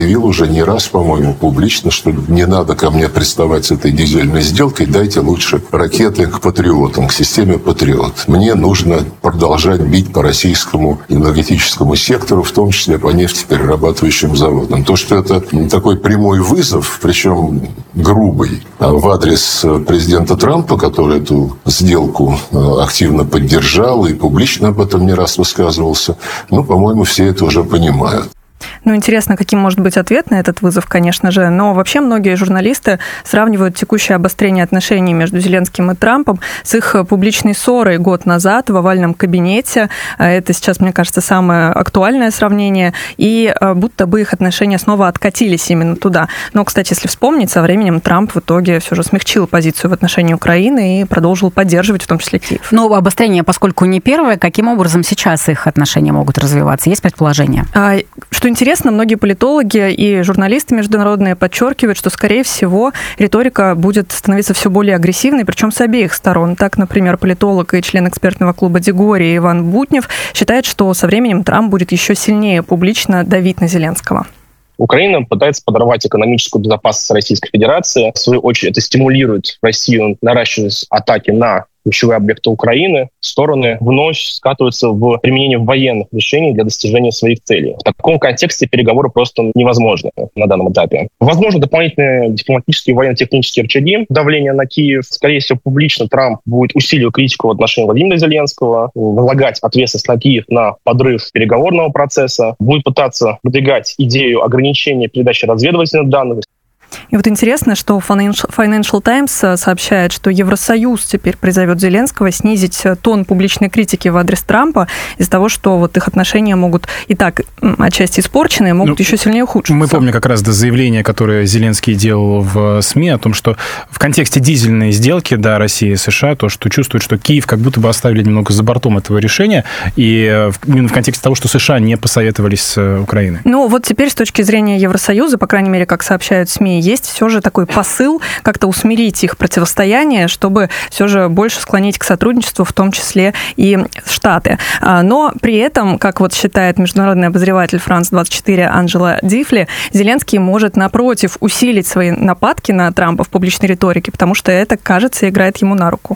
Заявил уже не раз, по-моему, публично, что не надо ко мне приставать с этой дизельной сделкой, дайте лучше ракеты к «Патриотам», к системе «Патриот». Мне нужно продолжать бить по российскому энергетическому сектору, в том числе по нефтеперерабатывающим заводам. То, что это такой прямой вызов, причем грубый, в адрес президента Трампа, который эту сделку активно поддержал и публично об этом не раз высказывался, по-моему, все это уже понимают. Интересно, каким может быть ответ на этот вызов, конечно же. Но вообще многие журналисты сравнивают текущее обострение отношений между Зеленским и Трампом с их публичной ссорой год назад в овальном кабинете. Это сейчас, мне кажется, самое актуальное сравнение. И будто бы их отношения снова откатились именно туда. Но, кстати, если вспомнить, со временем Трамп в итоге все же смягчил позицию в отношении Украины и продолжил поддерживать в том числе Киев. Но обострение, поскольку не первое, каким образом сейчас их отношения могут развиваться? Есть предположение? Что интересно, многие политологи и журналисты международные подчеркивают, что, скорее всего, риторика будет становиться все более агрессивной, причем с обеих сторон. Так, например, политолог и член экспертного клуба Дегория Иван Бутнев считает, что со временем Трамп будет еще сильнее публично давить на Зеленского. Украина пытается подорвать экономическую безопасность Российской Федерации. В свою очередь, это стимулирует Россию наращивать атаки на ключевые объекты Украины, стороны вновь скатываются в применение военных решений для достижения своих целей. В таком контексте переговоры просто невозможны на данном этапе. Возможно, дополнительные дипломатические и военно-технические рычаги давления на Киев. Скорее всего, публично Трамп будет усиливать критику в отношении Владимира Зеленского, возлагать ответственность на Киев на подрыв переговорного процесса, будет пытаться продвигать идею ограничения передачи разведывательных данных. И интересно, что Financial Times сообщает, что Евросоюз теперь призовет Зеленского снизить тон публичной критики в адрес Трампа из-за того, что их отношения могут и так отчасти испорчены, могут еще сильнее ухудшиться. Мы помним как раз заявление, которое Зеленский делал в СМИ о том, что в контексте дизельной сделки России и США, то, что чувствует, что Киев как будто бы оставили немного за бортом этого решения, и именно в контексте того, что США не посоветовались с Украиной. Теперь с точки зрения Евросоюза, по крайней мере, как сообщают СМИ, есть все же такой посыл как-то усмирить их противостояние, чтобы все же больше склонить к сотрудничеству, в том числе и Штаты. Но при этом, как считает международный обозреватель France-24 Анджела Дифли, Зеленский может, напротив, усилить свои нападки на Трампа в публичной риторике, потому что это, кажется, играет ему на руку.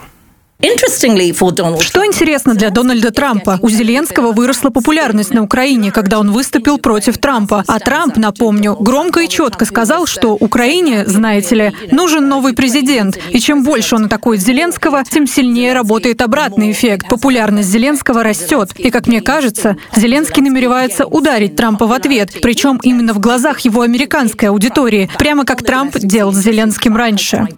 Что интересно для Дональда Трампа? У Зеленского выросла популярность на Украине, когда он выступил против Трампа. А Трамп, напомню, громко и четко сказал, что Украине, знаете ли, нужен новый президент. И чем больше он атакует Зеленского, тем сильнее работает обратный эффект. Популярность Зеленского растет. И, как мне кажется, Зеленский намеревается ударить Трампа в ответ, причем именно в глазах его американской аудитории, прямо как Трамп делал с Зеленским раньше.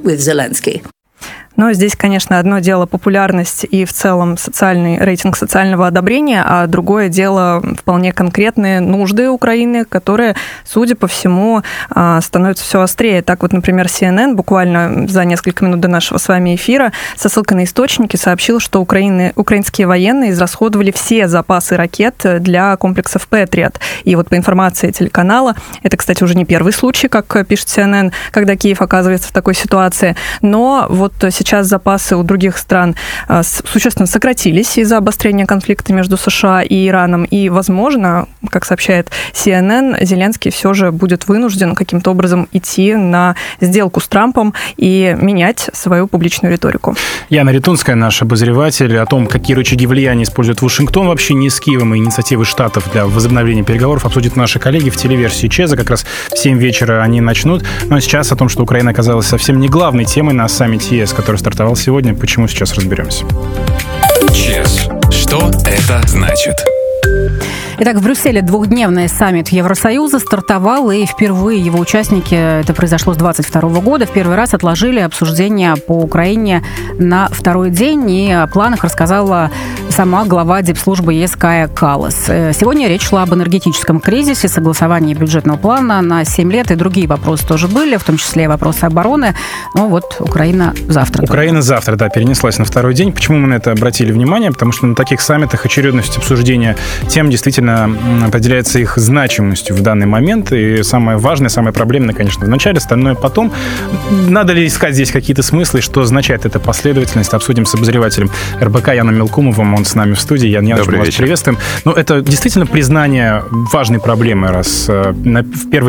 Но здесь, конечно, одно дело популярность и в целом социальный рейтинг социального одобрения, а другое дело вполне конкретные нужды Украины, которые, судя по всему, становятся все острее. Так например, CNN буквально за несколько минут до нашего с вами эфира со ссылкой на источники сообщил, что украинские военные израсходовали все запасы ракет для комплексов Patriot. И по информации телеканала, это, кстати, уже не первый случай, как пишет CNN, когда Киев оказывается в такой ситуации, но сейчас запасы у других стран существенно сократились из-за обострения конфликта между США и Ираном. И, возможно, как сообщает CNN, Зеленский все же будет вынужден каким-то образом идти на сделку с Трампом и менять свою публичную риторику. Яна Ритунская, наш обозреватель, о том, какие рычаги влияния использует Вашингтон вообще не с Киевом и инициативы Штатов для возобновления переговоров, обсудят наши коллеги в телеверсии ЧЕЗа. Как раз в 7 вечера они начнут. Но сейчас о том, что Украина оказалась совсем не главной темой на саммите ЕС, который стартовал сегодня. Почему, сейчас разберемся. ЧЕЗ. Что это значит? Итак, в Брюсселе двухдневный саммит Евросоюза стартовал, и впервые его участники, это произошло с 2022 года, в первый раз отложили обсуждение по Украине на второй день, и о планах рассказала сама глава Дипслужбы ЕС Кая Каллас. Сегодня речь шла об энергетическом кризисе, согласовании бюджетного плана на 7 лет, и другие вопросы тоже были, в том числе и вопросы обороны. Но Украина завтра. Украина завтра, перенеслась на второй день. Почему мы на это обратили внимание? Потому что на таких саммитах очередность обсуждения тем действительно действительно определяется их значимостью в данный момент. И самое важное, самое проблемное, конечно, в начале, остальное потом. Надо ли искать здесь какие-то смыслы, что означает эта последовательность? Обсудим с обозревателем РБК Яном Мелкумовым. Он с нами в студии. Ян Яныч, мы вас приветствуем. Но это действительно признание важной проблемы, раз в первый